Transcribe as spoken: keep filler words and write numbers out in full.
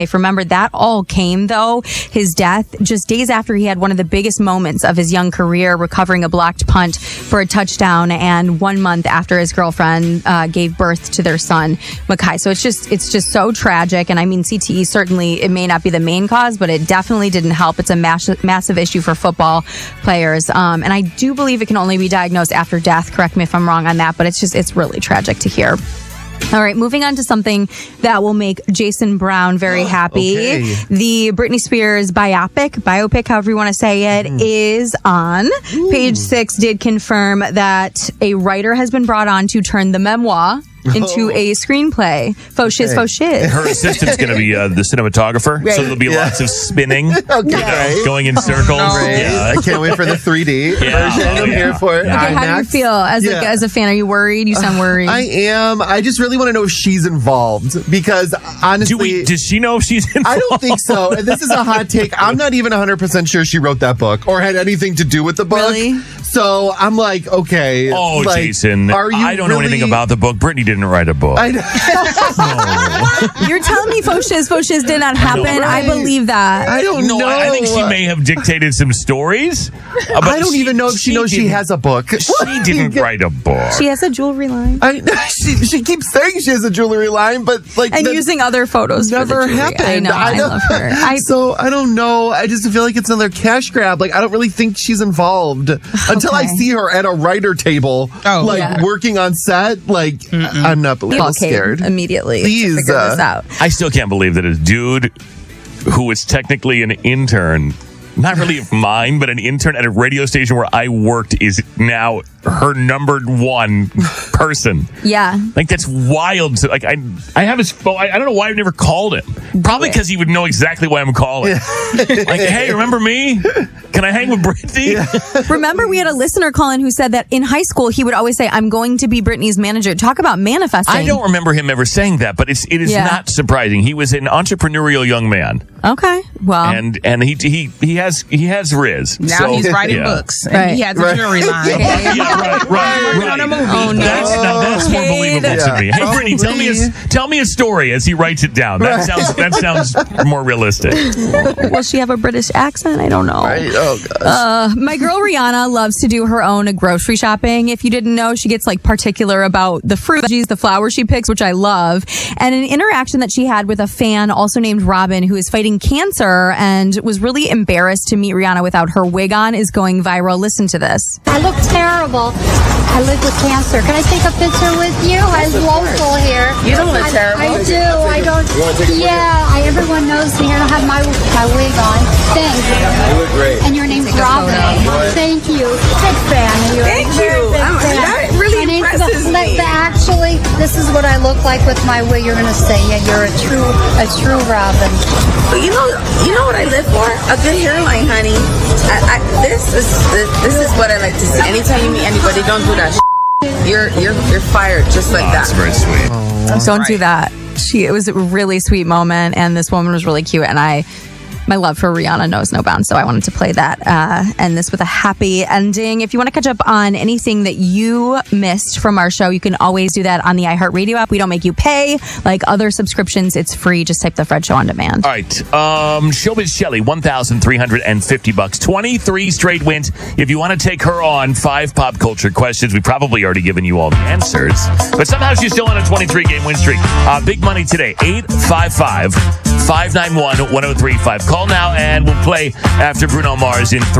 Remember, that all came, though, his death, just days after he had one of the biggest moments of his young career, recovering a blocked punt for a touchdown, and one month after his girlfriend uh, gave birth to their son, Makai. So it's just it's just so tragic. And I mean, C T E, certainly, it may not be the main cause, but it definitely didn't help. It's a mass- massive issue for football players. Um, and I do believe it can only be diagnosed after death. Correct me if I'm wrong on that, but it's just, it's really tragic to hear. All right, moving on to something that will make Jason Brown very happy. Okay. The Britney Spears biopic, biopic, however you want to say it, mm. is on. Ooh. Page Six did confirm that a writer has been brought on to turn the memoir into oh. a screenplay. Faux shiz, faux shiz. Her assistant's going to be uh, the cinematographer, right. So there'll be yeah. lots of spinning, okay. you know, going in circles. Oh, no. yeah. I can't wait for the three D yeah. version. Oh, I'm yeah. here for it. Okay, how do you feel as, yeah. a, as a fan? Are you worried? You sound worried. Uh, I am. I just really want to know if she's involved, because honestly... Do we, does she know if she's involved? I don't think so. And this is a hot take. I'm not even one hundred percent sure she wrote that book or had anything to do with the book. Really? So I'm like, okay. Oh, like, Jason. Are you I don't really... know anything about the book. Brittany didn't write a book. I know. no. You're telling me faux shiz, faux shiz did not happen? I, right. I believe that. I don't no, know. I think she may have dictated some stories. Uh, I don't she, even know if she, she knows she has a book. She didn't write a book. She has a jewelry line. I, she, she keeps saying she has a jewelry line, but like and using other photos. Never happened. I know. I, I love her. I, so I don't know. I just feel like it's another cash grab. Like I don't really think she's involved until okay. I see her at a writer table, oh, like yeah. working on set. Like Mm-mm. I'm not a little scared. Immediately, please figure uh, this out. I still can't believe that a dude who is technically an intern, not really of mine, but an intern at a radio station where I worked, is now her number one person. Yeah. Like, that's wild. To, like, I I have his phone. I, I don't know why I've never called him. Probably because he would know exactly why I'm calling. Yeah. Like, hey, remember me? Can I hang with Brittany? Yeah. Remember, we had a listener call in who said that in high school, he would always say, I'm going to be Brittany's manager. Talk about manifesting. I don't remember him ever saying that, but it's, it is yeah. not surprising. He was an entrepreneurial young man. Okay, well, and and he he he has he has Riz. Now so, he's writing yeah. books, and right. he has a right. jewelry line. yeah, right, right, right. On a movie. Oh, no. That's, now, that's more believable yeah. to me. Hey, oh, Brittany, tell me a tell me a story as he writes it down. That right. sounds that sounds more realistic. Will she have a British accent? I don't know. Right. Oh gosh. Uh, my girl Rihanna loves to do her own grocery shopping. If you didn't know, she gets like particular about the fruit, veggies, the flowers she picks, which I love. And an interaction that she had with a fan, also named Robin, who is fighting cancer and was really embarrassed to meet Rihanna without her wig on, is going viral. Listen to this. I look terrible. I live with cancer. Can I take a picture with you? I'm local here. You don't look I, terrible. I do. I don't. Yeah, I, everyone knows me. I don't have my my wig on. Thanks. You look great. And your name's Robin. Thank you. Big fan of yours. Thank you. Big Oh, fan. that really My name's impresses the, me. the, Actually, this is what I look like with my wig. You're gonna say, yeah, you're a true a true Robin. But you know, you know what I live for? A good hairline, honey. I, I, this is this, this is what I like to see. Anytime you meet anybody, don't do that. You're you're you're fired just like Oh, that. that's very sweet. Oh, don't do that. She it was a really sweet moment, and this woman was really cute, and I my love for Rihanna knows no bounds, so I wanted to play that, uh, end this with a happy ending. If you want to catch up on anything that you missed from our show, you can always do that on the iHeartRadio app. We don't make you pay like other subscriptions. It's free. Just type the Fred Show on demand. All right. Um, Showbiz Shelly, one thousand three hundred fifty bucks, twenty-three straight wins. If you want to take her on, five pop culture questions. We've probably already given you all the answers, but somehow she's still on a twenty-three game win streak. Uh, big money today, eight five five, five nine one, one oh three five. Call now and we'll play after Bruno Mars in three.